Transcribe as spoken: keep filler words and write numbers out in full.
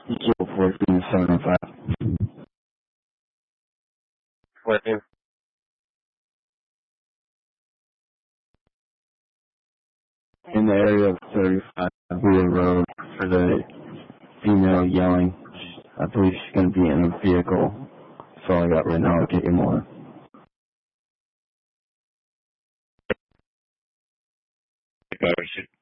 Equal fourteen seventy-five. fourteen. In the area of thirty-five Wheeler Road for the female yelling. I believe she's going to be in a vehicle. That's all I got right now. I'll get you more. Should